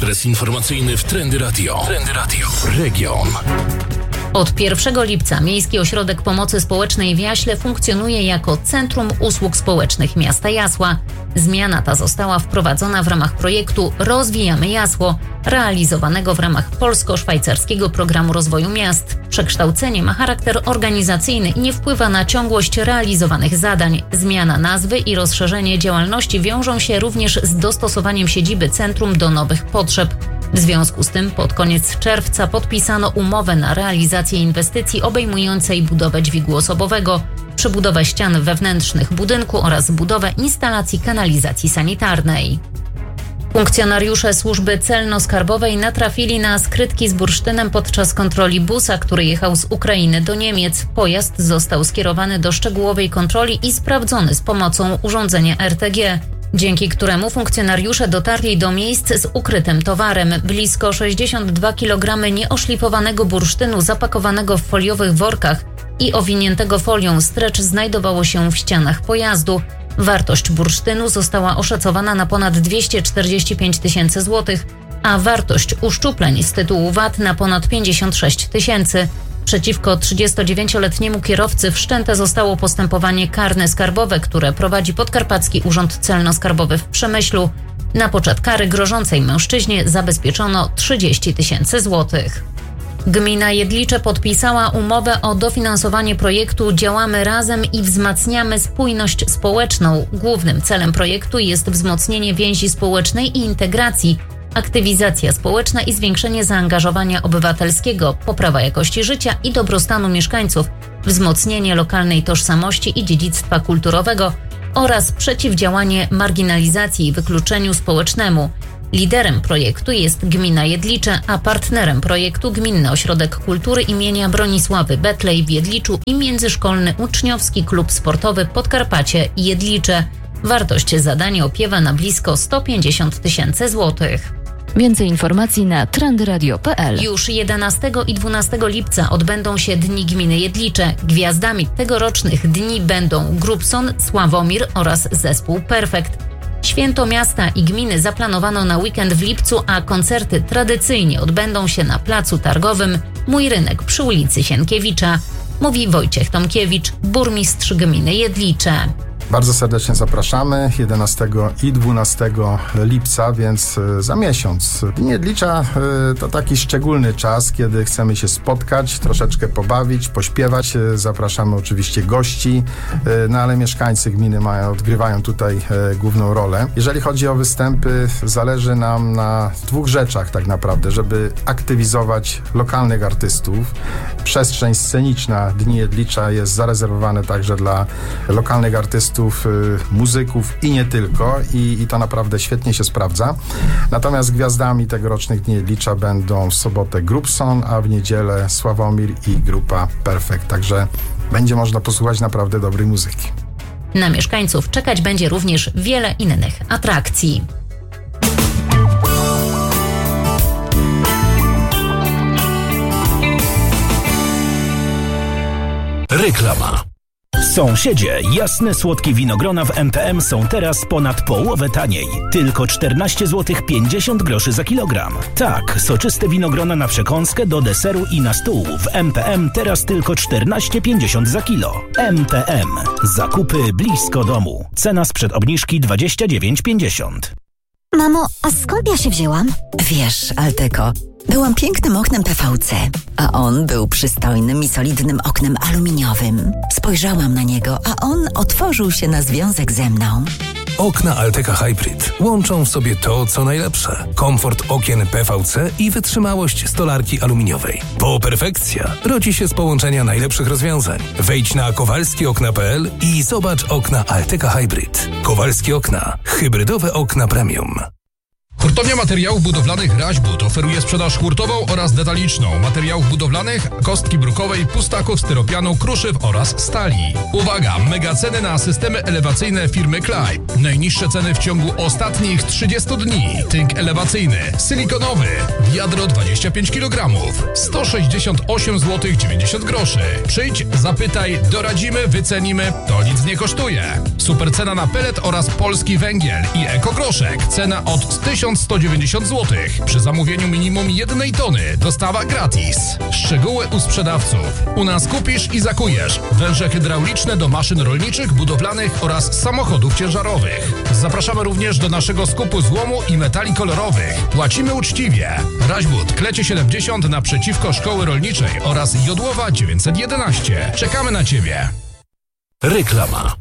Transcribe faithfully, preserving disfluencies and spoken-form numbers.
Ekspres informacyjny w Trendy Radio. Trendy Radio. Region. Od pierwszego lipca Miejski Ośrodek Pomocy Społecznej w Jaśle funkcjonuje jako Centrum Usług Społecznych Miasta Jasła. Zmiana ta została wprowadzona w ramach projektu Rozwijamy Jasło, realizowanego w ramach polsko-szwajcarskiego programu rozwoju miast. Przekształcenie ma charakter organizacyjny i nie wpływa na ciągłość realizowanych zadań. Zmiana nazwy i rozszerzenie działalności wiążą się również z dostosowaniem siedziby centrum do nowych potrzeb. W związku z tym pod koniec czerwca podpisano umowę na realizację inwestycji obejmującej budowę dźwigu osobowego, przebudowę ścian wewnętrznych budynku oraz budowę instalacji kanalizacji sanitarnej. Funkcjonariusze służby celno-skarbowej natrafili na skrytki z bursztynem podczas kontroli busa, który jechał z Ukrainy do Niemiec. Pojazd został skierowany do szczegółowej kontroli i sprawdzony z pomocą urządzenia R T G, dzięki któremu funkcjonariusze dotarli do miejsc z ukrytym towarem. Blisko sześćdziesiąt dwa kilogramy nieoszlifowanego bursztynu zapakowanego w foliowych workach i owiniętego folią stretch znajdowało się w ścianach pojazdu. Wartość bursztynu została oszacowana na ponad dwieście czterdzieści pięć tysięcy złotych, a wartość uszczupleń z tytułu V A T na ponad pięćdziesiąt sześć tysięcy. Przeciwko trzydziestodziewięcioletniemu kierowcy wszczęte zostało postępowanie karne skarbowe, które prowadzi Podkarpacki Urząd Celno-Skarbowy w Przemyślu. Na poczet kary grożącej mężczyźnie zabezpieczono trzydzieści tysięcy złotych. Gmina Jedlicze podpisała umowę o dofinansowanie projektu Działamy Razem i wzmacniamy spójność społeczną. Głównym celem projektu jest wzmocnienie więzi społecznej i integracji, aktywizacja społeczna i zwiększenie zaangażowania obywatelskiego, poprawa jakości życia i dobrostanu mieszkańców, wzmocnienie lokalnej tożsamości i dziedzictwa kulturowego oraz przeciwdziałanie marginalizacji i wykluczeniu społecznemu. Liderem projektu jest Gmina Jedlicze, a partnerem projektu Gminny Ośrodek Kultury imienia Bronisławy Betlej w Jedliczu i Międzyszkolny Uczniowski Klub Sportowy Podkarpacie Jedlicze. Wartość zadania opiewa na blisko sto pięćdziesiąt tysięcy złotych. Więcej informacji na trendyradio kropka p l. Już jedenastego i dwunastego lipca odbędą się Dni Gminy Jedlicze. Gwiazdami tegorocznych dni będą Grupson, Sławomir oraz zespół Perfekt. Święto miasta i gminy zaplanowano na weekend w lipcu, a koncerty tradycyjnie odbędą się na Placu Targowym Mój Rynek przy ulicy Sienkiewicza, mówi Wojciech Tomkiewicz, burmistrz gminy Jedlicze. Bardzo serdecznie zapraszamy jedenastego i dwunastego lipca, więc za miesiąc. Dni Jedlicza to taki szczególny czas, kiedy chcemy się spotkać, troszeczkę pobawić, pośpiewać. Zapraszamy oczywiście gości, no ale mieszkańcy gminy mają, odgrywają tutaj główną rolę. Jeżeli chodzi o występy, zależy nam na dwóch rzeczach tak naprawdę, żeby aktywizować lokalnych artystów. Przestrzeń sceniczna Dni Jedlicza jest zarezerwowana także dla lokalnych artystów, muzyków i nie tylko, i, i to naprawdę świetnie się sprawdza. Natomiast gwiazdami tegorocznych Dni Jedlicza będą w sobotę Grupson, a w niedzielę Sławomir i grupa Perfekt. Także będzie można posłuchać naprawdę dobrej muzyki. Na mieszkańców czekać będzie również wiele innych atrakcji. Reklama. Sąsiedzie, jasne słodkie winogrona w M P M są teraz ponad połowę taniej. Tylko czternaście złotych pięćdziesiąt groszy za kilogram. Tak, soczyste winogrona na przekąskę, do deseru i na stół w M P M teraz tylko czternaście pięćdziesiąt za kilo. M P M. Zakupy blisko domu. Cena sprzed obniżki dwadzieścia dziewięć pięćdziesiąt. Mamo, a skąd ja się wzięłam? Wiesz, Alteko, byłam pięknym oknem P V C, a on był przystojnym i solidnym oknem aluminiowym. Spojrzałam na niego, a on otworzył się na związek ze mną. Okna Alteka Hybrid łączą w sobie to, co najlepsze. Komfort okien P V C i wytrzymałość stolarki aluminiowej. Bo perfekcja rodzi się z połączenia najlepszych rozwiązań. Wejdź na kowalski okna kropka p l i zobacz okna Alteka Hybrid. Kowalskie okna. Hybrydowe okna premium. Hurtownia Materiałów Budowlanych Raźbud oferuje sprzedaż hurtową oraz detaliczną materiałów budowlanych, kostki brukowej, pustaków, styropianu, kruszyw oraz stali. Uwaga! Mega ceny na systemy elewacyjne firmy Klaj. Najniższe ceny w ciągu ostatnich trzydziestu dni. Tynk elewacyjny, silikonowy, wiadro dwadzieścia pięć kilogramów, sto sześćdziesiąt osiem złotych dziewięćdziesiąt groszy. Przyjdź, zapytaj, doradzimy, wycenimy, to nic nie kosztuje. Super cena na pelet oraz polski węgiel i ekogroszek. Cena od tysiąc tysiąc sto dziewięćdziesiąt złotych. Przy zamówieniu minimum jednej tony dostawa gratis. Szczegóły u sprzedawców. U nas kupisz i zakujesz węże hydrauliczne do maszyn rolniczych, budowlanych oraz samochodów ciężarowych. Zapraszamy również do naszego skupu złomu i metali kolorowych. Płacimy uczciwie. Raźbud, Klecie siedemdziesiąt naprzeciwko Szkoły Rolniczej oraz Jodłowa dziewięćset jedenaście. Czekamy na Ciebie. Reklama.